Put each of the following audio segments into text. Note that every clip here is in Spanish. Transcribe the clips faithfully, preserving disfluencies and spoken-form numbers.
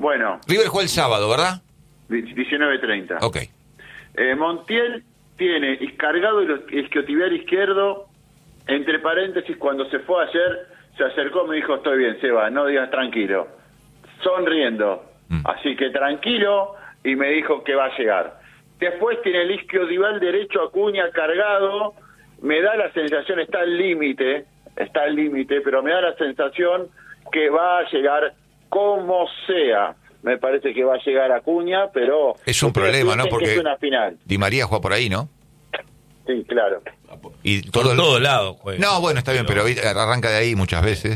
Bueno. River juega el sábado, ¿verdad? diecinueve treinta. Ok. Eh, Montiel tiene cargado el isquiotibial izquierdo, entre paréntesis, cuando se fue ayer, se acercó, me dijo, estoy bien, Seba, no digas tranquilo, sonriendo, mm. así que tranquilo, y me dijo que va a llegar. Después tiene el isquiotibial derecho Acuña cargado, me da la sensación, está al límite, está al límite, pero me da la sensación que va a llegar como sea. Me parece que va a llegar Acuña, pero... Es un problema, ¿no? Porque es una final. Di María juega por ahí, ¿no? Sí, claro. Y todo por todos lados juega. No, bueno, está bien, pero arranca de ahí muchas veces.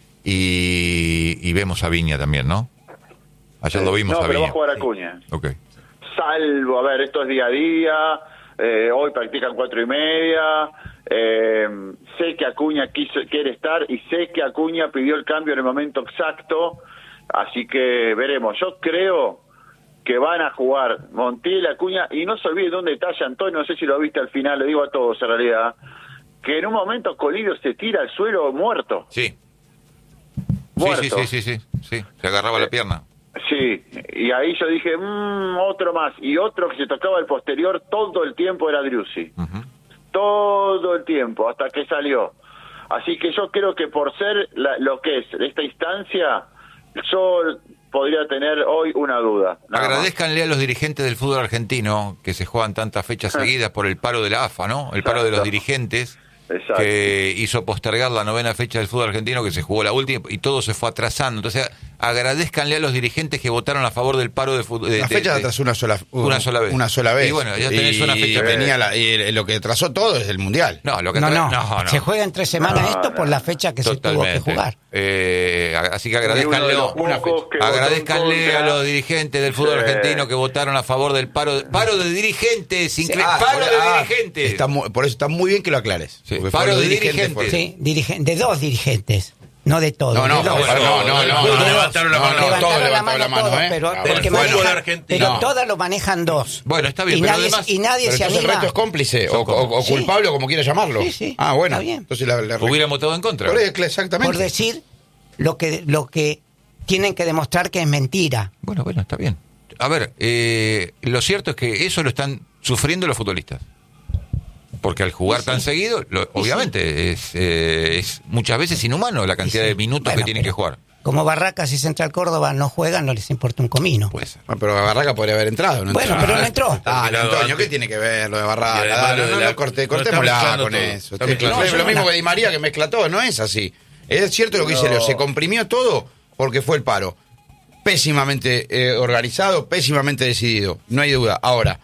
Y, y vemos a Viña también, ¿no? Ayer sí. lo vimos no, a pero Viña. va a jugar Acuña. Ok. Salvo, a ver, esto es día a día, eh, hoy practican cuatro y media, eh, sé que Acuña quiso, quiere estar y sé que Acuña pidió el cambio en el momento exacto, así que veremos. Yo creo que van a jugar Montiel, Acuña, y no se olviden de un detalle, Antonio, no sé si lo viste al final, le digo a todos en realidad, que en un momento Colidio se tira al suelo muerto. Sí. Muerto. Sí, sí, sí, sí, sí, sí, se agarraba eh, la pierna. Sí, y ahí yo dije, mmm, otro más, y otro que se tocaba el posterior todo el tiempo era Driussi. Uh-huh. Todo el tiempo, hasta que salió. Así que yo creo que por ser la, lo que es esta instancia, yo podría tener hoy una duda. Agradezcanle más a los dirigentes del fútbol argentino que se juegan tantas fechas seguidas por el paro de la A F A, ¿no? El Exacto. paro de los dirigentes. Exacto. Que hizo postergar la novena fecha del fútbol argentino, que se jugó la última y todo se fue atrasando. Entonces, agradezcanle a los dirigentes que votaron a favor del paro de fútbol. La fecha de, atrasó una sola, uh, una sola vez. Una sola vez. Y bueno, ya tenés y una fecha. Venía la, y lo que atrasó todo es el Mundial. No, lo que no, no, no, no. Se juega en tres semanas no, esto no. por la fecha que Totalmente. se tuvo que jugar. Eh, así que agradezcanle, agradezcanle a los dirigentes del fútbol sí. argentino que votaron a favor del paro. Paro de dirigentes, sí. incre- ah, paro de ah, dirigentes. Está muy, por eso está muy bien que lo aclares. Sí. Paro de dirigentes. Sí, dirigen- de dos dirigentes, no de todos. No, no, de no, no, no, no, no, levantaron la mano, todos levantaron la mano, pero, porque manejan, pero no. todas lo manejan dos. Bueno, está bien, y pero nadie, además, y nadie pero se entonces anima. el resto es cómplice o, o, o sí. culpable, como quiera llamarlo. Sí, sí. Ah, bueno. Está bien. Entonces la, la... hubiéramos votado en contra. Por, exactamente. Por decir lo que lo que tienen que demostrar que es mentira. Bueno, bueno, está bien. A ver, eh, lo cierto es que eso lo están sufriendo los futbolistas. Porque al jugar sí, tan sí. seguido, lo, obviamente, sí. es, eh, es muchas veces inhumano la cantidad sí. de minutos bueno, que tienen que jugar. Como Barracas y Central Córdoba no juegan, no les importa un comino. Pues, bueno, pero Barraca podría haber entrado, ¿no? Bueno, pero no entró. Ah, Antonio, ¿qué tiene que ver lo de Barraca? Dale, no, no, no, corte, cortémosla con todo. eso. No, es lo mismo que Di María que mezcla todo, no es así. Es cierto lo que no. dice Leo, se comprimió todo porque fue el paro. Pésimamente eh, organizado, pésimamente decidido, no hay duda. Ahora,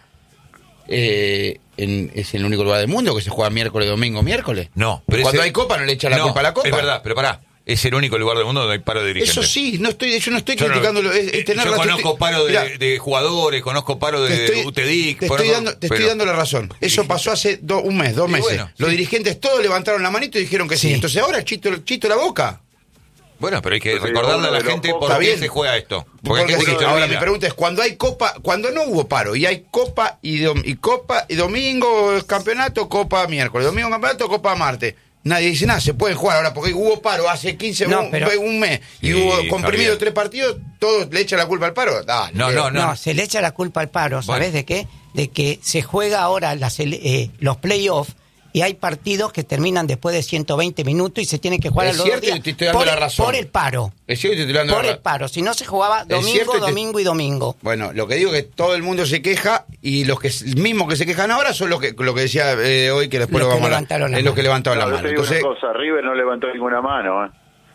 eh... En, es el único lugar del mundo que se juega miércoles, domingo, miércoles. No, pero cuando ese, hay copa no le echa la no, culpa a la copa. Es verdad, pero pará, es el único lugar del mundo donde hay paro de dirigentes. Eso sí, no estoy, yo no estoy yo criticando. No, es, es tener yo la, conozco estoy, paro de, mirá, de jugadores, conozco paro de estoy, U T D I C. Te, estoy, dando, te pero, estoy dando la razón. Eso pasó hace do, un mes, dos meses. Bueno, Los sí. dirigentes todos levantaron la manito y dijeron que sí. sí. Entonces ahora chito, chito la boca. Bueno, pero hay que recordarle a la gente por qué se juega esto. Porque Porque porque ahora mi pregunta es, cuando hay copa, cuando no hubo paro y hay copa y, dom, y copa y domingo campeonato, copa miércoles, domingo campeonato, copa martes. Nadie dice nada, se pueden jugar ahora porque hubo paro hace quince, no, un, pero, un mes y sí, hubo comprimido Javier. tres partidos, todos le echan la culpa al paro. Dale, no, no, no, no. Se le echa la culpa al paro, ¿sabés bueno. de qué? De que se juega ahora las, eh, los playoffs y hay partidos que terminan después de ciento veinte minutos y se tienen que jugar es a los cierto, dos días te estoy dando por, la razón. por el paro. Es cierto, te estoy dando por la el paro. Si no se jugaba domingo, te... domingo y domingo. Bueno, lo que digo es que todo el mundo se queja y los que mismos que se quejan ahora son los que lo que decía eh, hoy que después los lo vamos a es los que levantaron no, la mano. Te digo Entonces, una cosa, River no levantó ninguna mano. ¿eh?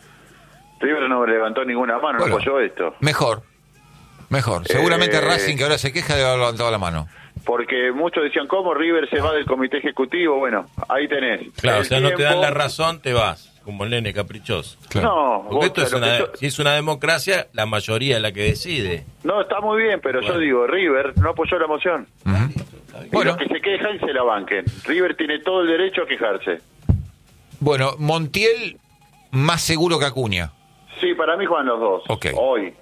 River no levantó ninguna mano, bueno, no apoyó esto. Mejor, mejor. Seguramente eh... Racing, que ahora se queja de haber levantado la mano. Porque muchos decían, ¿cómo River se va del comité ejecutivo? Bueno, ahí tenés. Claro, el o sea, tiempo... no te dan la razón, te vas, como el nene caprichoso. Claro. No, porque esto es una, yo... si es una democracia, la mayoría es la que decide. No, está muy bien, pero bueno. yo digo, River no apoyó la moción. Uh-huh. Y bueno. Los que se quejan se la banquen. River tiene todo el derecho a quejarse. Bueno, Montiel más seguro que Acuña. Sí, para mí juegan los dos. Okay. Hoy.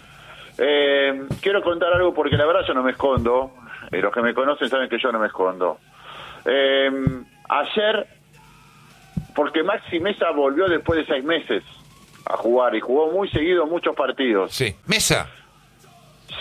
Eh, quiero contar algo porque la verdad yo no me escondo. Y los que me conocen saben que yo no me escondo. Eh, ayer, porque Maxi Mesa volvió después de seis meses a jugar y jugó muy seguido muchos partidos. Sí. ¿Mesa?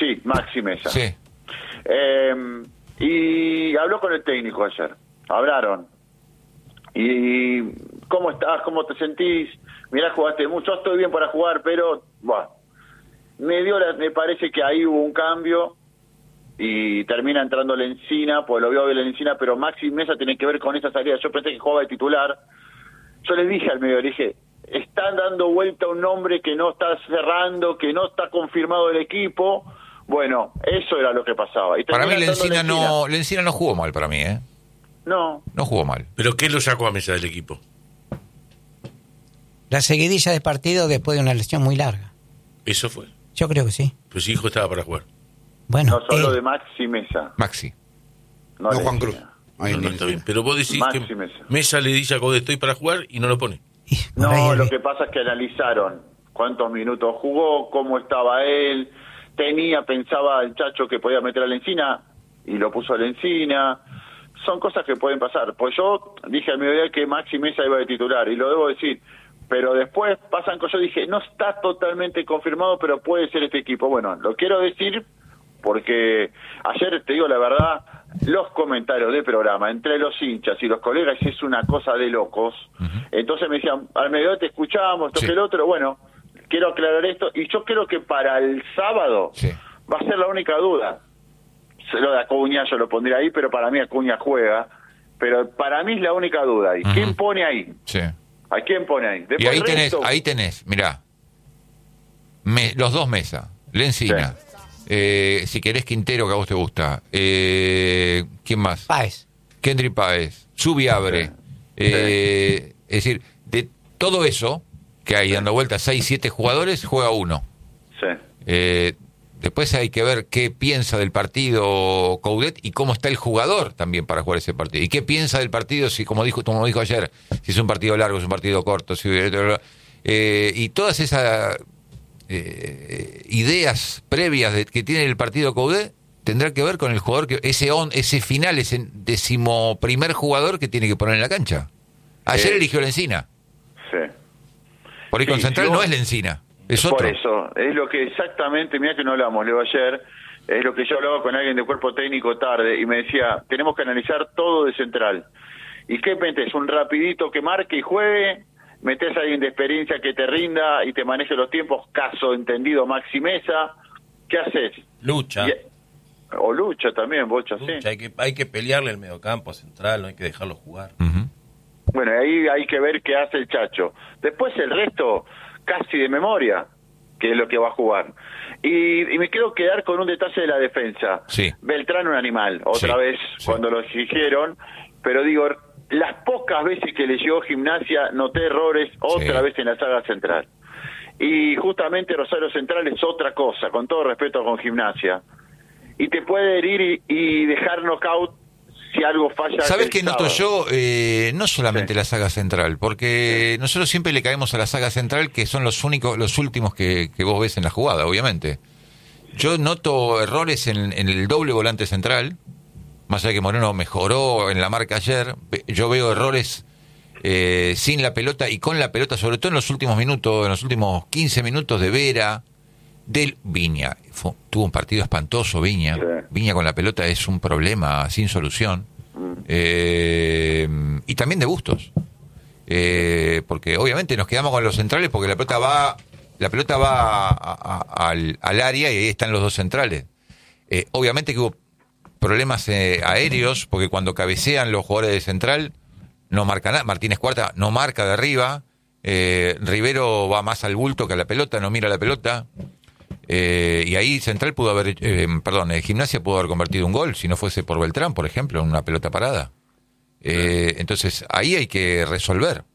Sí, Maxi Mesa. Sí. Eh, y habló con el técnico ayer. Hablaron. Y ¿cómo estás? ¿Cómo te sentís? Mirá, jugaste mucho. Estoy bien para jugar, pero bueno, me dio la, me parece que ahí hubo un cambio y termina entrando Lencina, pues lo vio bien Lencina, pero Maxi Mesa tiene que ver con esa salida. Yo pensé que jugaba de titular. Yo le dije al medio, le dije, están dando vuelta un nombre que no está cerrando, que no está confirmado el equipo. Bueno, eso era lo que pasaba. Y para mí Lencina, Lencina no Lencina no jugó mal para mí, ¿eh? No. No jugó mal. ¿Pero qué lo sacó a Mesa del equipo? La seguidilla de partido después de una lesión muy larga. ¿Eso fue? Yo creo que sí. Pues hijo estaba para jugar. Bueno, no solo eh, de Maxi Mesa. Maxi. No, No, Lencina. Juan Cruz. Ahí No, no, está bien. Pero vos decís Maxi que Mesa. Mesa le dice a Code estoy para jugar y no lo pone. y por ahí No, el- lo que pasa es que analizaron cuántos minutos jugó, cómo estaba él, tenía, pensaba el Chacho que podía meter a Lencina y lo puso a Lencina. Son cosas que pueden pasar. Pues yo dije al mediodía que Maxi Mesa iba de titular y lo debo decir. Pero después pasan cosas, yo dije, no está totalmente confirmado, pero puede ser este equipo. Bueno, lo quiero decir porque ayer, te digo la verdad, los comentarios del programa entre los hinchas y los colegas es una cosa de locos. Uh-huh. Entonces me decían, al mediodía te escuchamos, esto sí. que el otro. Bueno, quiero aclarar esto y yo creo que para el sábado sí. va a ser la única duda. Lo de Acuña yo lo pondría ahí, pero para mí Acuña juega. Pero para mí es la única duda ahí. Uh-huh. ¿Quién pone ahí? Sí. ¿A quién pone ahí? Después y ahí tenés, resto... ahí tenés, mirá, me, los dos Mesa, Lencina, sí. eh, si querés Quintero, que a vos te gusta, eh, ¿quién más? Páez. Kendry Páez, Subiabre, sí. eh, sí. Es decir, de todo eso que hay dando vueltas, seis, siete jugadores, juega uno. Sí. Eh, después hay que ver qué piensa del partido Coudet y cómo está el jugador también para jugar ese partido. Y qué piensa del partido, si como dijo como dijo ayer, si es un partido largo, es un partido corto, si, eh, y todas esas eh, ideas previas de, que tiene el partido Coudet tendrá que ver con el jugador, que ese on, ese final, ese decimoprimer jugador que tiene que poner en la cancha. Ayer eh, eligió Lencina. Sí. Por ahí sí, con Central yo... no es Lencina. Es otro. Por eso, es lo que exactamente, mira que no hablamos, Leo, ayer, es lo que yo hablaba con alguien de cuerpo técnico tarde, y me decía, tenemos que analizar todo de Central. ¿Y qué metes? ¿Un rapidito que marque y juegue? ¿Metes a alguien de experiencia que te rinda y te maneje los tiempos? Caso entendido, Maxi Mesa. ¿Qué haces? Lucha. Y... O lucha también, Bocha, lucha, sí. Hay que, hay que pelearle el mediocampo a Central, no hay que dejarlo jugar. Uh-huh. Bueno, ahí hay que ver qué hace el Chacho. Después el resto... casi de memoria, que es lo que va a jugar. Y, y me quiero quedar con un detalle de la defensa. Sí. Beltrán un animal, otra sí, vez sí. cuando lo exigieron, pero digo, las pocas veces que le llegó Gimnasia noté errores otra sí. vez en la saga central. Y justamente Rosario Central es otra cosa, con todo respeto con Gimnasia. Y te puede herir y, y dejar knockout si algo falla. ¿Sabes qué noto yo? Eh, no solamente sí. la saga central, porque sí. nosotros siempre le caemos a la saga central, que son los únicos, los últimos que, que vos ves en la jugada, obviamente. Yo noto errores en, en el doble volante central, más allá de que Moreno mejoró en la marca ayer, yo veo errores eh, sin la pelota y con la pelota, sobre todo en los últimos minutos, en los últimos quince minutos de Vera, del Viña. Fue, tuvo un partido espantoso Viña. Sí. Viña con la pelota es un problema sin solución. Mm. Eh, y también de Bustos. Eh, porque obviamente nos quedamos con los centrales porque la pelota va la pelota va a, a, al, al área y ahí están los dos centrales. Eh, obviamente que hubo problemas eh, aéreos porque cuando cabecean los jugadores de central no marca nada. Martínez Cuarta no marca de arriba. Eh, Rivero va más al bulto que a la pelota, no mira la pelota. Eh, y ahí Central pudo haber, eh, perdón, eh, Gimnasia pudo haber convertido un gol si no fuese por Beltrán, por ejemplo, en una pelota parada. Eh, entonces ahí hay que resolver.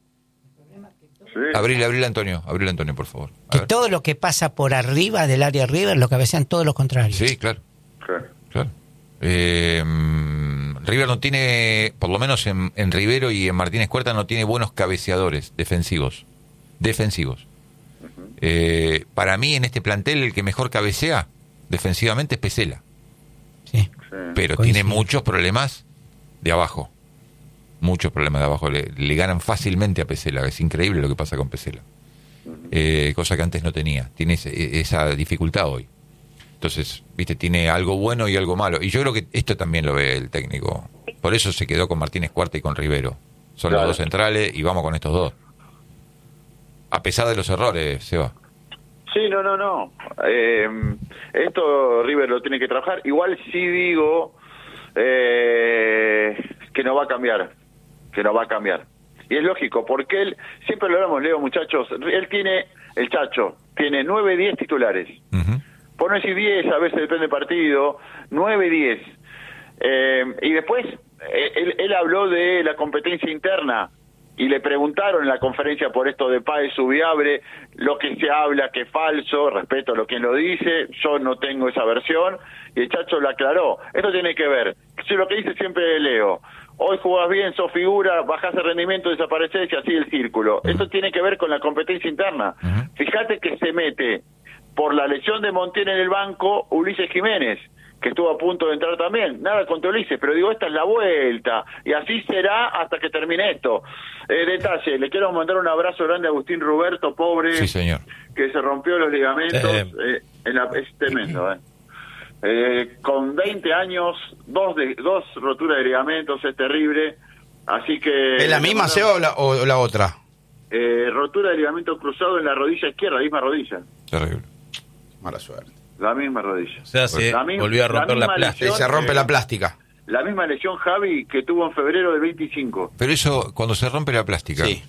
Sí. Abril, abril Antonio, abril Antonio, por favor. A que ver. todo lo que pasa por arriba del área River lo cabecean todos los contrarios. Sí, claro. Sí. Claro. Eh, River no tiene, por lo menos en, en Rivero y en Martínez Cuarta, no tiene buenos cabeceadores defensivos. Defensivos. Eh, para mí en este plantel el que mejor cabecea defensivamente es Pesela. Sí. Pero Coincido. tiene muchos problemas de abajo. Muchos problemas de abajo. Le, le ganan fácilmente a Pesela. Es increíble lo que pasa con Pesela. Eh, cosa que antes no tenía. Tiene ese, esa dificultad hoy. Entonces, viste, tiene algo bueno y algo malo. Y yo creo que esto también lo ve el técnico. Por eso se quedó con Martínez Cuarta y con Rivero. Son claro. los dos centrales y vamos con estos dos. A pesar de los errores, Seba. Sí, no, no, no. Eh, esto River lo tiene que trabajar. Igual sí digo eh, que no va a cambiar. Que no va a cambiar. Y es lógico, porque él, siempre lo hablamos, Leo, muchachos, él tiene, el Chacho, tiene nueve, diez titulares. Uh-huh. Por no decir diez, a veces depende del partido, nueve, diez. Eh, y después, él, él habló de la competencia interna, y le preguntaron en la conferencia por esto de Páez Subiabre, lo que se habla que es falso, respeto a lo que lo dice, yo no tengo esa versión, y el Chacho lo aclaró. Esto tiene que ver, si lo que dice siempre Leo, hoy jugás bien, sos figura, bajás el rendimiento, desapareces y así el círculo. Uh-huh. Esto tiene que ver con la competencia interna. Uh-huh. Fíjate que se mete por la lesión de Montiel en el banco Ulises Jiménez, que estuvo a punto de entrar también. Nada contra Ulises, pero digo, esta es la vuelta. Y así será hasta que termine esto. Eh, detalle, le quiero mandar un abrazo grande a Agustín Ruberto, pobre, sí, señor. que se rompió los ligamentos. Eh, eh, en la, es tremendo, eh. Eh, con veinte años, dos de, dos roturas de ligamentos, es terrible. Así que... ¿Es la misma, Seba, o la, o la otra? Eh, rotura de ligamento cruzado en la rodilla izquierda, la misma rodilla. Terrible. Mala suerte. La misma rodilla. O sea, se la misma, volvió a romper la, la plástica. Lesión, se rompe eh, la plástica. La misma lesión, Javi, que tuvo en febrero del veinticinco. Pero eso, cuando se rompe la plástica... Sí.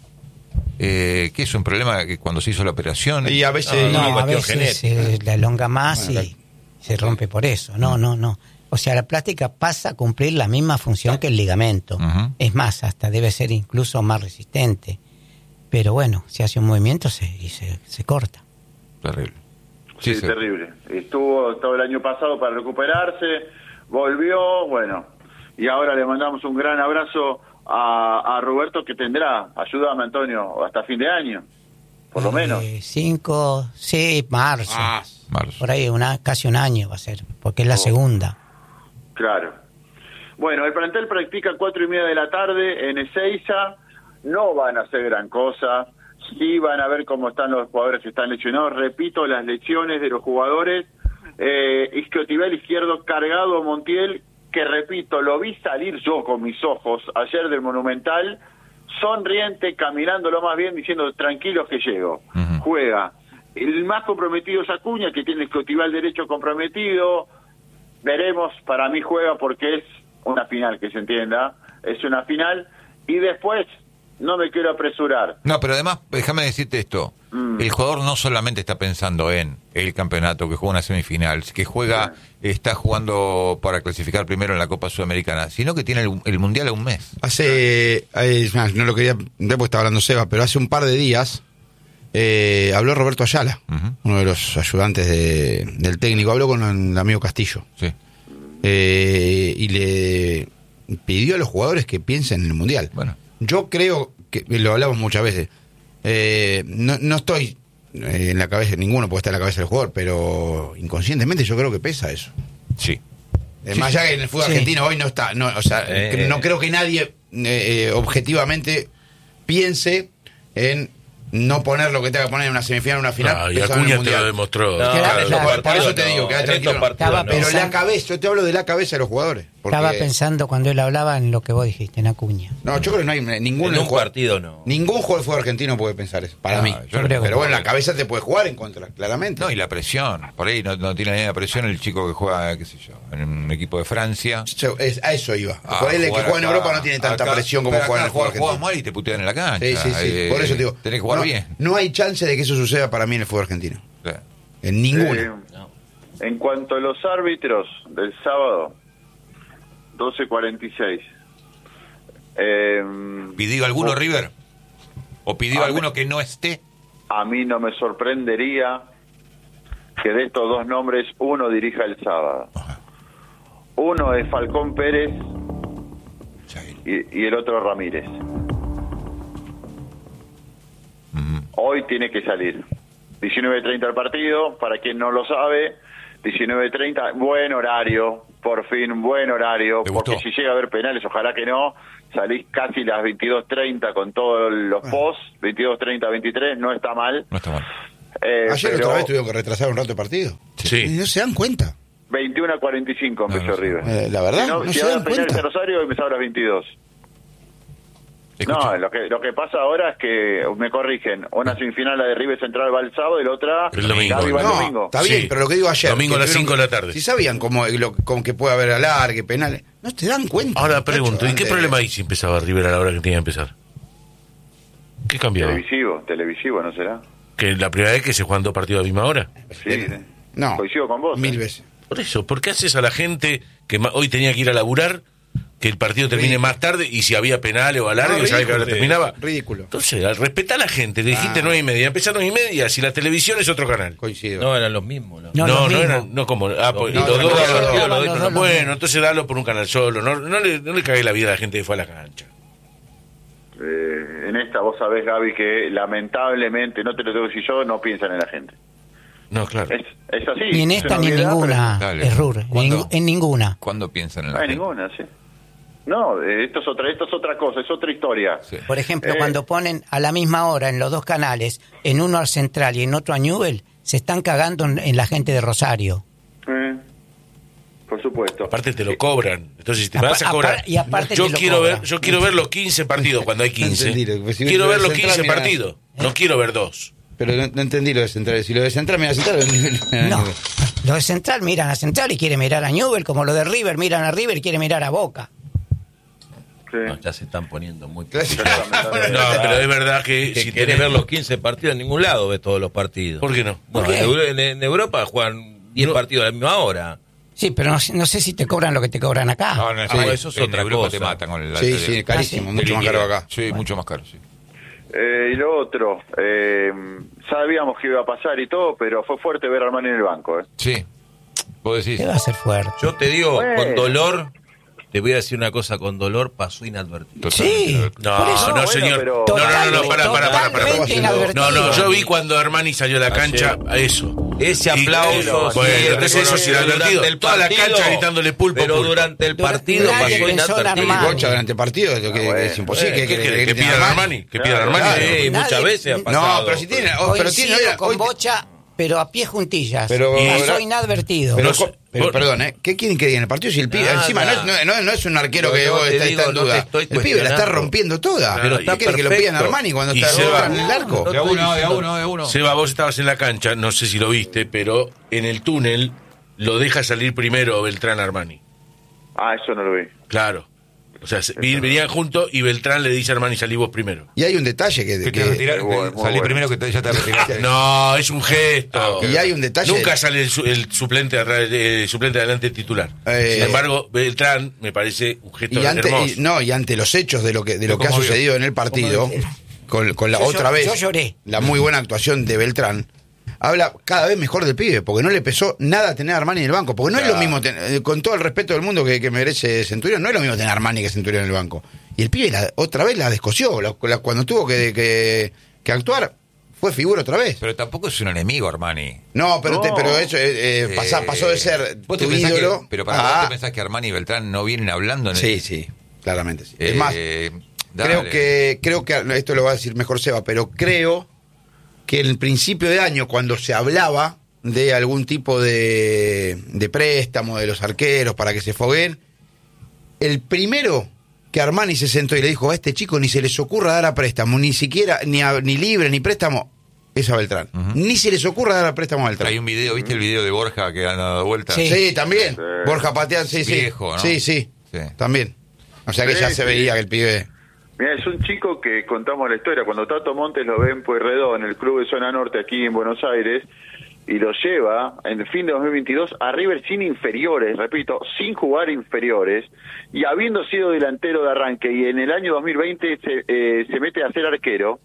Eh, ¿Qué es un problema que cuando se hizo la operación? Y a veces... No, no a veces se la elonga más bueno, y la... se rompe por eso. No, no, no. O sea, la plástica pasa a cumplir la misma función que el ligamento. Uh-huh. Es más, hasta debe ser incluso más resistente. Pero bueno, se hace un movimiento se, y se, se corta. Terrible. Sí, sí, terrible. Estuvo todo el año pasado para recuperarse, volvió, bueno, y ahora le mandamos un gran abrazo a, a Roberto, que tendrá, ayúdame Antonio, hasta fin de año, por lo eh, menos. Cinco, sí, marzo. Ah, marzo. Por ahí, una, casi un año va a ser, porque es la oh. segunda. Claro. Bueno, el plantel practica cuatro y media de la tarde en Ezeiza, no van a hacer gran cosa. Sí, van a ver cómo están los jugadores que están lesionados. Repito, las lesiones de los jugadores. Eh, isquiotibial izquierdo cargado Montiel, que repito, lo vi salir yo con mis ojos ayer del Monumental, sonriente, caminándolo más bien, diciendo tranquilos que llego. Uh-huh. Juega. El más comprometido es Acuña, que tiene isquiotibial derecho comprometido. Veremos, para mí juega porque es una final, que se entienda. Es una final. Y después... No me quiero apresurar. No, pero además, déjame decirte esto. Mm. El jugador no solamente está pensando en el campeonato, que juega una semifinal, que juega, sí. está jugando para clasificar primero en la Copa Sudamericana, sino que tiene el, el Mundial a un mes. Hace, eh, no lo quería, después estaba hablando Seba, pero hace un par de días eh, habló Roberto Ayala, uh-huh. uno de los ayudantes de, del técnico, habló con el amigo Castillo. Sí. Eh, y le pidió a los jugadores que piensen en el Mundial. Bueno. Yo creo que, lo hablamos muchas veces, eh, no, no estoy eh, en la cabeza, ninguno puede estar en la cabeza del jugador, pero inconscientemente yo creo que pesa eso. Sí. Eh, sí más allá que en el fútbol sí. argentino hoy no está, no, o sea, eh, no creo que nadie eh, objetivamente piense en no poner lo que tenga que poner en una semifinal, en una final. Ah, y Acuña te lo demostró. No, claro, claro, por, por eso te digo, que tranquilo. No. Estaba Pero pensando, la cabeza, yo te hablo de la cabeza de los jugadores. Porque... Estaba pensando cuando él hablaba en lo que vos dijiste, en Acuña. No, yo creo que no hay ningún en un partido, no. Ningún jugador de fútbol argentino puede pensar eso, para no, mí. Yo creo pero bueno, la cabeza te puede jugar en contra, claramente. No, y la presión. Por ahí no, no tiene ni la presión el chico que juega, qué sé yo, en un equipo de Francia. Yo, es, a eso iba. Ah, por él el que juega en Europa no tiene tanta acá, presión como juega en el fútbol argentino. Juegas mal y te putean en la cancha. Sí, sí, sí. Eh, por eso te digo. Tenés que jugar no, bien. No hay chance de que eso suceda para mí en el fútbol argentino. Sí. En ninguno. Eh, no. En cuanto a los árbitros del sábado, doce cuarenta y seis. Eh, ¿Pidió alguno, River? ¿O pidió alguno mí, que no esté? A mí no me sorprendería que de estos dos nombres uno dirija el sábado. Ajá. Uno es Falcón Pérez y, y el otro Ramírez. Uh-huh. Hoy tiene que salir. diecinueve treinta el partido, para quien no lo sabe, diecinueve treinta, buen horario, por fin, buen horario, porque si llega a haber penales, ojalá que no, salís casi las veintidós treinta con todos los ah. posts, veintidós treinta, veintitrés, no está mal. No está mal. Eh, Ayer pero... otra vez tuvieron que retrasar un rato el partido. Sí. Y no se dan cuenta. veintiuno a cuarenta y cinco empezó No, no, River. Eh, la verdad, Si, no, no si se ahora dan Peñarol cuenta. de Rosario empezaba a las veintidós. Escucha. No, lo que lo que pasa ahora es que me corrigen. Una semifinal la de River Central va el sábado y la otra El domingo. Gaby va el No, domingo. está bien, Sí. pero lo que digo ayer. Domingo a que las tuvieron- cinco de la tarde. Si sabían cómo, lo, cómo que puede haber alargue, penales, no te dan cuenta. Ahora muchacho, pregunto, ¿y qué antes- problema hay si empezaba River a la hora que tenía que empezar? ¿Qué cambiaba? Televisivo, televisivo, ¿no será? ¿Que la primera vez que se juegan dos partidos a la misma hora? Sí. No, Coincido con vos. mil ¿eh? veces. Por eso, ¿por qué haces a la gente que ma- hoy tenía que ir a laburar, que el partido termine Ridículo. más tarde y si había penales o alargue, No, ¿sabes que ahora ridículo, terminaba? ridículo. Entonces, al respetar a la gente, le dijiste Ah. nueve y media, empezó a nueve y media, si la televisión es otro canal. Coincido. No, eran los mismos. ¿no? No, No, los no, mismos. eran, no como, ah, pues, no, los no, dos no, daban no, partido, no, los no, otros no, no. no. Bueno, entonces dalo por un canal solo, no, no le, no le cague la vida a la gente que fue a la cancha. Eh, en esta vos sabés, Gaby, que lamentablemente, no te lo tengo que decir yo, no piensan en la gente. No, claro. Es, es así. Ni en es esta una ni en obviedad, ninguna, Dale. es Rur, en, ¿Cuándo? ningú- en ninguna. ¿Cuándo piensan en pero la No hay gente? ninguna, sí. No, eh, esto es otra, esto es otra cosa, es otra historia. Sí. Por ejemplo, Eh. cuando ponen a la misma hora en los dos canales, en uno al Central y en otro a Newell, se están cagando en, en la gente de Rosario. Eh, por supuesto. Aparte te lo cobran. Entonces, si te Apa- vas a cobrar. apar- y aparte yo te lo quiero cobran. ver, yo quiero ver los quince partidos cuando hay quince. entendí, lo que- si quiero lo ver de los Central, quince mira. partidos. No quiero ver dos. Pero no, no entendí lo de Central. Si lo de Central, mira, Central. No, los de Central miran a Central y quieren mirar a Newell, como los de River miran a River y quieren mirar a Boca. Sí. No, ya se están poniendo muy... No, pero es verdad que Que si querés tenés- ver los quince partidos en ningún lado, ves todos los partidos. ¿Por qué no? No, ¿Por qué? en, Euro- en- en Europa juegan diez No. partidos a la misma hora. Sí, pero no, sé- no sé si te cobran lo que te cobran acá. No, no, Ah, sí, eso es en otra Europa cosa. te matan con el Sí, el- sí, carísimo, el mucho más liquido. caro acá. Sí, mucho más caro, sí. Eh, y lo otro, eh, sabíamos que iba a pasar y todo, pero fue fuerte ver a Armani en el banco. ¿eh? Sí. Vos decís. ¿Qué va a ser fuerte? Yo te digo, Bueno. con dolor, te voy a decir una cosa, con dolor pasó inadvertido. Sí, No, por eso. no, bueno, señor. pero- No, no, no, no, para, para, para, para. Totalmente inadvertido. No, no, yo vi cuando Armani salió a la cancha a eso. Ese Y- aplauso, Bueno, sí, entonces eso sí era durante divertido. el Toda la partido, cancha gritándole pulpo, Pero pulpo. durante el Durante- partido nadie pasó pensó en inadvertido. Armani. Bocha durante el partido, lo que, Ah, que bueno. es imposible. Eh, que, ¿Qué que- quiere? que ¿Que griten pidan a Armani? ¿Que pidan Claro, Armani? Sí, Nadie- muchas veces ha No, pasado. pero si tiene, oh, pero tiene, Coincido hoy- con hoy- Bocha, pero a pie juntillas. Pero- Pasó pero- inadvertido. Pero, No sé, pero, vos- perdón, ¿eh? ¿Qué quieren que diga en el partido si el pibe Nada. encima no es, no, no- no es un arquero No, que no vos te está, digo, está en no te duda? estoy El pibe la está cuestionando. rompiendo toda. Pero Pero está ¿qué quiere que lo perfecto. pidan a Armani cuando Y está se va. en el arco? No, De a uno, de a diciendo- uno, de a uno. Seba, vos estabas en la cancha, no sé si lo viste, pero en el túnel lo deja salir primero Beltrán Armani. Ah, eso no lo vi. Claro. O sea, se- venían juntos y Beltrán le dice a Armani, salí vos primero. Y hay un detalle que... Que que- te retirás, Muy bueno, que muy salí bueno. primero que te- ya te retiraste. No, es un gesto. Y hay un detalle- Nunca sale el, su- el suplente atrás- el suplente adelante titular. Eh, Sin embargo, Beltrán me parece un gesto y ante, hermoso. y- no, y ante los hechos de lo que, de lo que ha ¿Cómo vio? sucedido en el partido, con, con la Yo otra llor- vez, yo lloré. la muy buena actuación de Beltrán, habla cada vez mejor del pibe, porque no le pesó nada tener a Armani en el banco, porque no es lo mismo, ten- eh, con todo el respeto del mundo que, que merece Centurión, no es lo mismo tener a Armani que Centurión en el banco. Y el pibe la- otra vez la descosió, la- la- cuando tuvo que, que, que actuar, fue figura otra vez. Pero tampoco es un enemigo, Armani. No, pero, te- No. pero eso eh, eh, pasa- Eh, pasó de ser ¿vos te tu pensás ídolo que- pero para a- vos te pensás que Armani y Beltrán no vienen hablando en el- Sí, sí, claramente sí. Eh, es más, dale. creo que, creo que, esto lo va a decir mejor Seba, pero creo que en el principio de año, cuando se hablaba de algún tipo de, de préstamo de los arqueros para que se fogueen, el primero que Armani se sentó y le dijo, a este chico ni se les ocurra dar a préstamo, ni siquiera, ni, a- ni libre, ni préstamo, es a Beltrán. Ujú. Ni se les ocurra dar a préstamo a Beltrán. Hay un video, ¿viste el video de Borja que han dado vuelta? Sí. Sí, también. Sí. Borja Pateán, sí, sí. Viejo, ¿no? Sí, sí, Sí. también. O sea que Sí, ya se sí. veía que el pibe... Mira, es un chico que contamos la historia. Cuando Tato Montes lo ve en Pueyrredón, en el club de Zona Norte aquí en Buenos Aires, y lo lleva en el fin de dos mil veintidós a River sin inferiores, repito, sin jugar inferiores, y habiendo sido delantero de arranque, y en el año dos mil veinte se, eh, se mete a ser arquero,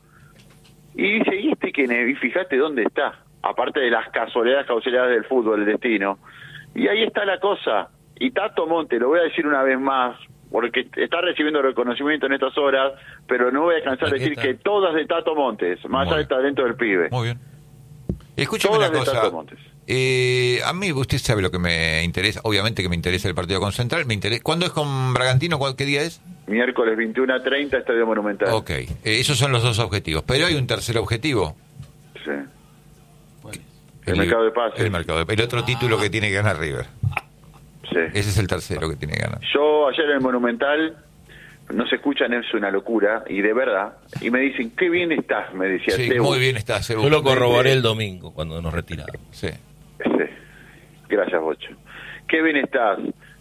y dice, ¿y este quién es? Y fíjate dónde está, aparte de las casualidades, causalidades del fútbol, el destino. Y ahí está la cosa. Y Tato Montes, lo voy a decir una vez más, porque está recibiendo reconocimiento en estas horas, pero no voy a cansar de decir Tarjeta. que todas de Tato Montes, más allá del talento del pibe. Muy bien. Escúchame Todas una de cosa. Tato Montes. Eh, a mí, usted sabe lo que me interesa. Obviamente que me interesa el partido con Central. Me interesa. ¿Cuándo es con Bragantino? ¿Cuál- ¿Qué día es? Miércoles veintiuno a treinta, Estadio Monumental. Ok. Eh, esos son los dos objetivos. Pero hay un tercer objetivo. Sí. El, el mercado de pases. El mercado de El otro título que tiene que ganar River. Sí. Ese es el tercero que tiene que ganar. Yo ayer en el Monumental, no se escuchan, es una locura, y de verdad, y me dicen, qué bien estás, me decía. Sí, muy bien estás. Yo lo corroboré el domingo cuando nos retiramos. Sí. Sí. Gracias, Bocho. Qué bien estás.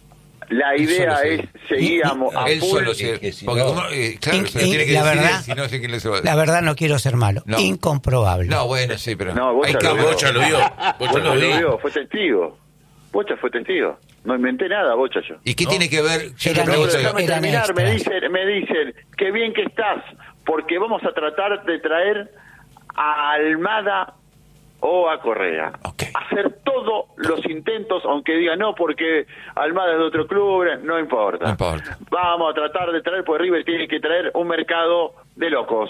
La idea es seguir a, a él full. Solo se, que si porque no, como, eh, claro, in, se lo in, tiene que la decir verdad, él, si no sé quién le se va a la verdad no quiero ser malo. No. Incomprobable. No, bueno, sí, pero No, Bocha hay lo cámaras. vio. Bocha lo vio. Bocha Bocha lo lo vio. vio, fue testigo. Bocha fue testigo. No inventé nada, Bocha yo. ¿Y qué No. tiene que ver? Yo Eran le pregunto, extras. Déjame Eran terminar, me extras. dicen, me dicen, qué bien que estás, porque vamos a tratar de traer a Almada o a Correa. Ok. Hacer todos los intentos, aunque digan no, porque Almada es de otro club, no importa. No importa. Vamos a tratar de traer, porque River tiene que traer un mercado de locos.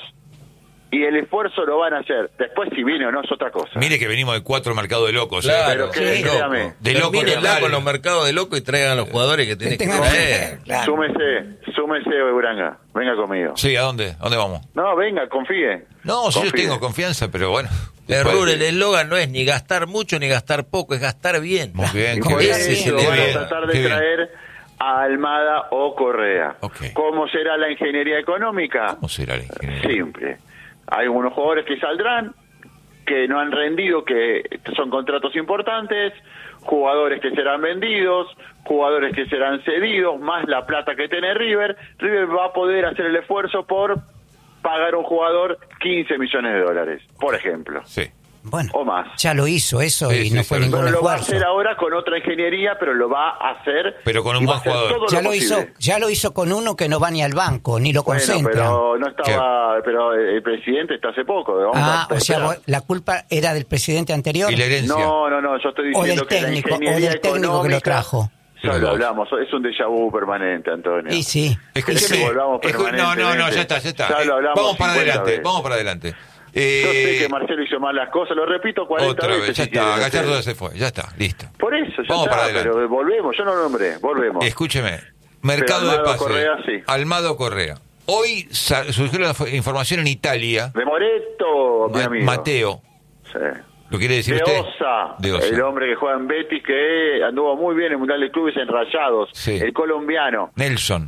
Y el esfuerzo lo van a hacer. Después si viene o no es otra cosa. Mire que venimos de cuatro mercados de locos. Claro, Pero que, sí, créame. loco. De loco Termínenla total. con los mercados de loco y traigan los jugadores que tienen que Tengan- traer. Claro. Súmese, súmese, Uranga. Venga conmigo. Sí, ¿a dónde? ¿A dónde vamos? No, venga, confíe. No, si yo Confíe. tengo confianza, pero bueno. Error, el eslogan no es ni gastar mucho ni gastar poco, es gastar bien. Muy bien, Y qué por bien. Ese es eso el van a eslogan. tratar Qué de bien. traer a Almada o Correa. Ok. ¿Cómo será la ingeniería económica? ¿Cómo será la ingeniería? Simple. Hay algunos jugadores que saldrán, que no han rendido, que son contratos importantes, jugadores que serán vendidos, jugadores que serán cedidos, más la plata que tiene River. River va a poder hacer el esfuerzo por pagar a un jugador quince millones de dólares, por ejemplo, Sí. Bueno, o más. ya lo hizo eso Sí, y sí, no fue sí, ningún Pero lo va a esfuerzo. hacer ahora con otra ingeniería, pero lo va a hacer. Pero con un y va buen a hacer jugador. todo Ya lo posible. hizo, ya lo hizo con uno que no va ni al banco, ni lo Bueno, concentra. pero no estaba, pero el presidente está hace poco. Vamos Ah, a o sea, esperar. vos- la culpa era del presidente anterior. ¿Y la herencia? No, no, no, yo estoy O diciendo del que técnico, la o ingeniería del técnico que lo económica- trajo. Ya Los lo dos. hablamos, es un déjà vu permanente, Antonio. Y sí. ¿Querés que Escuche, volvamos escu- no, no, no, permanentemente? ya está, ya está. Ya Eh, lo hablamos vamos para cincuenta adelante, veces. vamos para adelante. Yo sé Eh, que Marcelo hizo mal las cosas, lo repito cuarenta otra veces. vez, ya si quieren está, Gallardo ustedes. ya se fue, ya está, listo. Por eso, ya Vamos está, para adelante. pero volvemos, yo no lo nombré, volvemos. Escúcheme, mercado Pero de Almada pase. Correa, sí. Almado Correa. Hoy sa- surgió la fo- información en Italia. De Moreto, mi Ma- amigo. Mateo, Sí. ¿lo quiere decir De usted? Osa, De Osa. el hombre que juega en Betis, que anduvo muy bien en el Mundial de Clubes en Rayados, Sí. el colombiano. Nelson.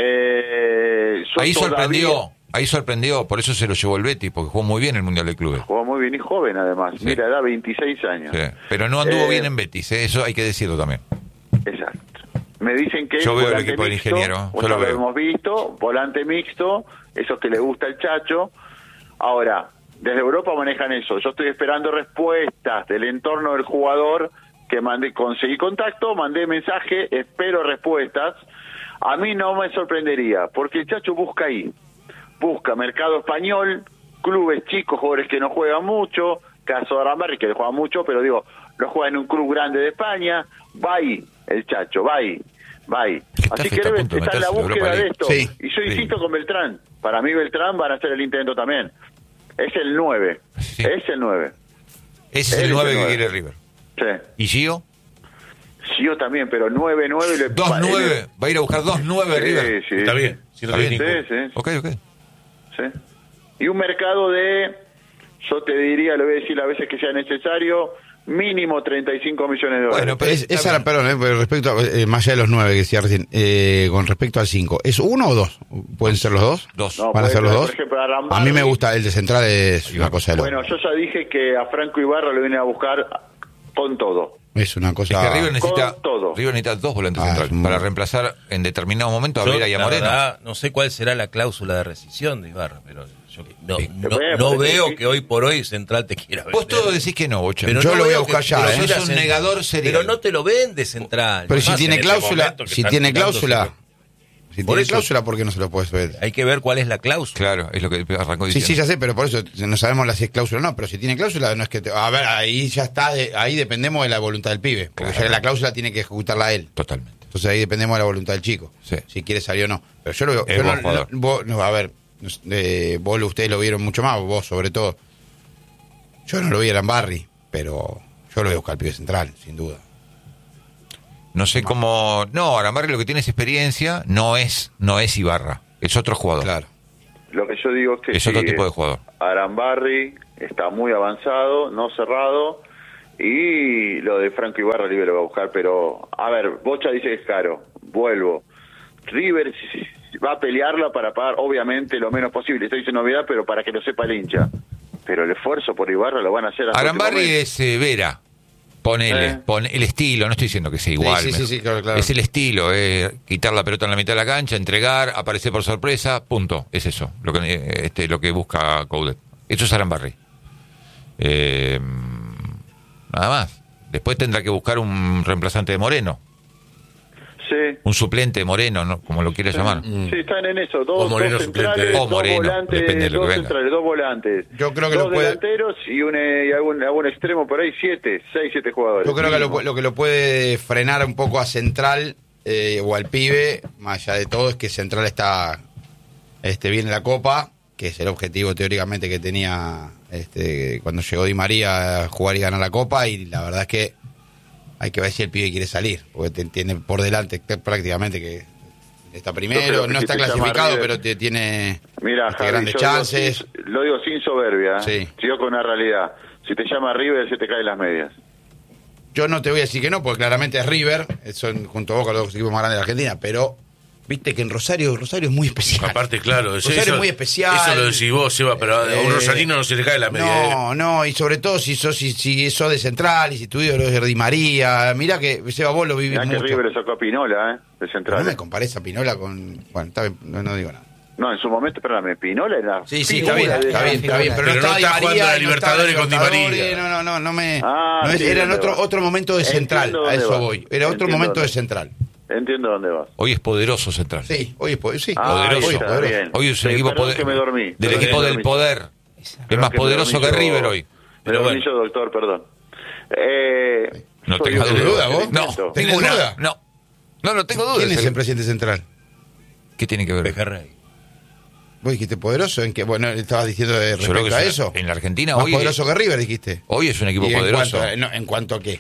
Eh, yo Ahí todavía- sorprendió, ahí sorprendió, por eso se lo llevó el Betis, porque jugó muy bien el Mundial de Clubes. Jugó muy bien y joven, además. Sí. Mira, da veintiséis años. Sí, pero no anduvo Eh, bien en Betis, ¿eh? Eso hay que decirlo también. Exacto. Me dicen que Yo es veo el volante equipo del mixto, ingeniero, yo bueno, lo lo veo. hemos visto, volante mixto, eso que le gusta al Chacho. Ahora, desde Europa manejan eso. Yo estoy esperando respuestas del entorno del jugador, que mandé, conseguí contacto, mandé mensaje, espero respuestas. A mí no me sorprendería, porque el Chacho busca ahí. Busca mercado español, clubes chicos, jugadores que no juegan mucho, caso de Arambarri, que le juega mucho, pero digo, lo juega en un club grande de España, va ahí el Chacho, va ahí, va ahí. Está- Así está que a debe punto de estar en la meterse en búsqueda Europa de League. esto. Sí, Y yo sí. insisto con Beltrán, para mí Beltrán van a hacer el intento también. Es el nueve, Sí. es el nueve. Ese es Él el es nueve el que nueve. quiere River. Sí. ¿Y Gio? Sí, yo también, pero nueve nueve le dos nueve. Va a ir a buscar dos nueve Sí, River. sí. Está bien, si no Está tenés bien. ningún. Sí, sí. Ok, ok. Sí. Y un mercado de, yo te diría, lo voy a decir las veces que sea necesario, mínimo treinta y cinco millones de dólares. Bueno, pero Es, está esa era, bien. perdón, eh, pero respecto a, eh, más allá de los nueve que decía recién, eh, con respecto al cinco, ¿es uno o dos? ¿Pueden ser los dos? Dos. No, ¿Van a puede ser los ser, dos? por ejemplo, Arambarri. A mí me gusta, el de central es una cosa de loco. Bueno, yo ya dije que a Franco Ibarra lo vienen a buscar con todo. Es una Es cosa... que River necesita, Con todo. River necesita dos volantes Ah, centrales es muy- para reemplazar en determinado momento a Yo, Vera y a la Moreno. verdad, no sé cuál será la cláusula de rescisión de Ibarra, pero yo no, Sí. no, Bueno, no pero veo sí. que hoy por hoy Central te quiera vender. Vos todo decís que no, Bocha. Pero Yo no lo voy a veo buscar que- ya, pero ¿eh? sos Sos un un negador serial. Pero no te lo vende Central. Pero si Más tiene en este cláusula, momento que si están tiene tirando cláusula, sobre- si Por tiene eso- cláusula, ¿por qué no se lo puedes ver? Hay que ver cuál es la cláusula. Claro, es lo que arrancó Sí, diciendo. sí, ya sé, pero por eso no sabemos la si es cláusula o no, pero si tiene cláusula, no es que... te- a ver, ahí ya está, de- ahí dependemos de la voluntad del pibe, porque Claro. ya la cláusula tiene que ejecutarla él. Totalmente. Entonces ahí dependemos de la voluntad del chico, Sí. si quiere salir o no. Pero yo lo veo... Es yo buen no- jugador. no- vos- no, a ver, eh, vos lo- ustedes lo vieron mucho más, vos sobre todo. Yo no lo vi en Barry, pero yo lo voy a buscar al pibe central, sin duda. No sé cómo... No, Arambarri lo que tiene es experiencia, no es no es Ibarra, es otro jugador. Claro. Lo que yo digo es que Es otro sí, tipo de jugador. Arambarri está muy avanzado, no cerrado, Y lo de Franco Ibarra, River lo va a buscar, pero, a ver, Bocha dice que es caro, vuelvo. River va a pelearla para pagar, obviamente, lo menos posible, estoy diciendo novedad, pero para que lo sepa el hincha. Pero el esfuerzo por Ibarra lo van a hacer hasta Arambarri es eh, Vera. Ponele, ¿Eh? pon el estilo, no estoy diciendo que sea igual. Sí, sí, sí, sí, claro, claro. Es el estilo, eh, quitar la pelota en la mitad de la cancha, entregar, aparecer por sorpresa, punto. Es eso, lo que eh, este, lo que busca Coudet. Eso es Arambarri. Eh, nada más. Después tendrá que buscar un reemplazante de Moreno. Sí. Un suplente de Moreno, ¿no? Como lo quieras Sí. llamar. Sí, están en eso, dos, O Moreno dos centrales, suplente. O Moreno, dos volantes, depende de lo que dos venga. centrales, dos volantes. Yo creo que dos lo puede- delanteros y, un, eh, y algún, algún extremo por ahí, siete, seis, siete jugadores. Yo creo que lo, Mínimo. lo que lo puede frenar un poco a Central eh, o al pibe, más allá de todo, es que Central está este, bien en la Copa, que es el objetivo teóricamente que tenía este, cuando llegó Di María a jugar y ganar la Copa, y la verdad es que hay que ver si el pibe quiere salir, porque te tiene por delante prácticamente que está Yo primero, creo que no si está te llama clasificado, River- pero te tiene Mira, este, Javi, grandes yo digo chances. sin- lo digo sin soberbia, Sí. sino con una realidad. Si te llama River, se te caen las medias. Yo no te voy a decir que no, porque claramente es River, son junto a Boca los dos equipos más grandes de la Argentina, pero viste que en Rosario, Rosario es muy especial. Aparte, claro, eso, Rosario eso- es muy especial. Eso lo decís vos, Seba, pero a un Eh, rosarino no se le cae la media. No, no, y sobre todo si sos, si, si sos de Central y si tu ídolo es Di María. Mirá que, Seba, vos lo vivís Mirá que mucho. River le sacó a Pinola, ¿eh? De central. No me compares a Pinola con... Bueno, está bien, no, no digo nada. No, en su momento, perdóname, Pinola era... Sí, sí, figura está bien, de- está bien, está bien, pero, Pero no no estaba Di está jugando María, la y no estaba Libertadores con Di Libertadores, María. No, no, no, no me... Ah, no es- sí, era en ¿dónde otro, vas? otro momento de Central, Entiendo a dónde eso vas. voy. Era otro Entiendo momento de dónde- Central. Entiendo dónde vas. Hoy es poderoso Central. Sí, hoy es poder, sí. Ah, Poderoso. ahí está, poderoso. bien. Hoy es un Sí, equipo perdón poder- que me dormí. del Perdón que equipo me del dormí. poder. Es Perdón más que me poderoso dormí que yo- River hoy. Me Pero dormí bueno. yo, doctor, perdón. Eh, No soy tengas un- duda, vos. No, intento. ¿Tenés ninguna. duda? No. No, no tengo dudas. ¿Quién es el presidente central? ¿Qué tiene que ver? Pejerrey. ¿Vos dijiste poderoso? ¿En qué? Bueno, estabas diciendo de Yo creo respecto que a es eso. una- en la Argentina Más hoy- poderoso que River, dijiste. Hoy es un equipo ¿Y en poderoso. cuanto a- no, ¿En cuanto a qué?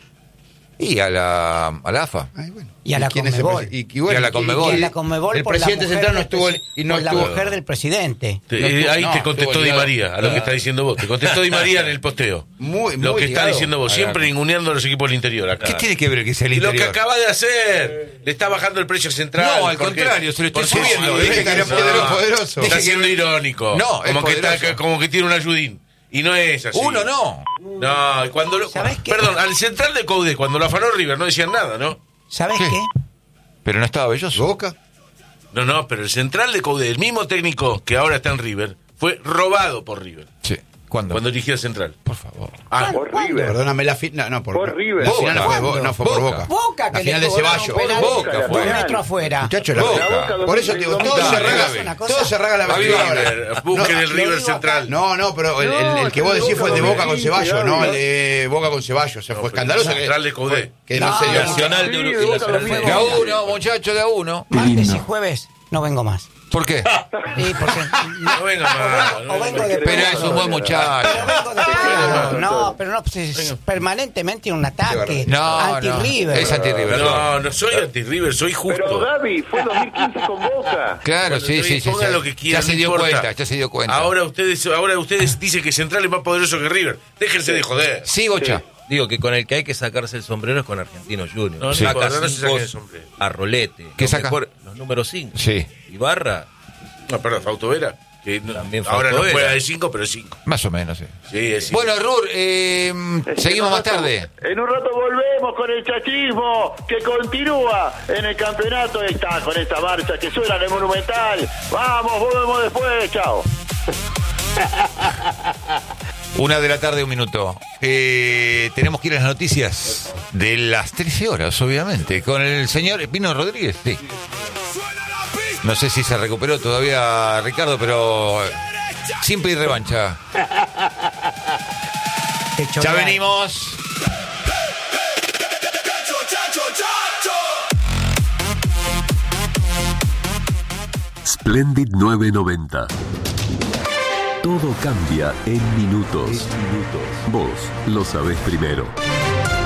Y a la, a la A F A. Ay, bueno. Y a la quién es el Conmebol. presi- y, y Y a la y- Conmebol. Y la Conmebol El por la presidente mujer central no del estuvo presi- y no por la estuvo. mujer del presidente. Te- No eh, estuvo- ahí no, te estuvo contestó Di ligado. María, a lo que Ah. está diciendo vos. Te contestó Di María en el posteo. Muy, Lo muy que está ligado diciendo vos, a la- siempre ninguneando a los equipos del interior acá. ¿Qué tiene que ver que sea el Lo interior? que acaba de hacer, le está bajando el precio central. No, al porque- contrario, se lo estoy porque- subiendo. sí, Dije que era no, poderoso. poderoso. Está Dije que- siendo irónico. No, es como que, está, poderoso. como que tiene un ayudín. Y no es así. Uno no. No, y cuando lo, ¿Sabés qué? perdón, al central de Coudet, cuando lo afanó River, no decían nada, ¿no? ¿Sabes ¿Qué? qué? Pero no estaba Belloso. Boca. No, no, pero el central de Coudet, el mismo técnico que ahora está en River, fue robado por River. Sí. ¿Cuándo? Cuando dirigía el central. Por favor. Ah, Por River. Perdóname, la final. No, por, Por River. La final no fue, Boca. no fue por Boca. Boca. Boca que La final le de cobraron Ceballos. un penal Boca dos fue. metros afuera. Muchachos, la Boca. Boca, Por eso, digo, dos mil todo se Dale, arregla, Gaby. Una cosa- todo se arregla la Gaby, verdad. River, busquen el lo River digo central. No, no, pero el, el- el que No, vos el decís de fue el de Boca Boca con con Ceballos, Gaby, no ¿no? el de Boca con Ceballos. Se fue escandaloso. que- Central de Coudet. Que no, No, se dio. no. Nacional de Sí, Uruguay. de Boca Nacional lo de mismo. De a Uruguay. uno, muchachos, de a uno. Martes y jueves no vengo más. ¿Por qué? Sí, porque No venga más. o vengo de Pero es un buen muchacho. Pero vengo de pegado. No, pero no, pues es permanentemente un ataque No, anti-River. no. Es anti-River. No, no soy anti-River, soy Pero justo. Gaby, fue dos mil quince con Boca. Claro, Cuando sí, estoy- sí, sí. pongan sí. lo que quieran, ya se no dio importa. cuenta, ya se dio cuenta. Ahora ustedes, ahora ustedes dicen que Central es más poderoso que River. Déjense de joder. Sí, Bocha. Digo que con el que hay que sacarse el sombrero es con Argentinos Juniors. No, no saca importa, no se cinco saquen el sombrero. a rolete. ¿Qué Los saca? mejores- los números cinco. Sí. Ibarra. No, perdón, Fausto Vera. Que no- También ahora no Fausto juega Vera. de cinco, pero cinco. Más o menos, sí. Sí, es cinco. Bueno, Rur, eh, seguimos más tarde. En un rato volvemos con el chachismo que continúa en el campeonato. Ahí está, con esta marcha que suena en el Monumental. Vamos, volvemos después. Chao. Una de la tarde, un minuto. Eh, tenemos que ir a las noticias de las trece horas, obviamente, con el señor Pino Rodríguez. Sí. No sé si se recuperó todavía Ricardo, pero siempre hay revancha. Te Ya chorean. venimos. Splendid novecientos noventa. Todo cambia en minutos. Vos lo sabés primero.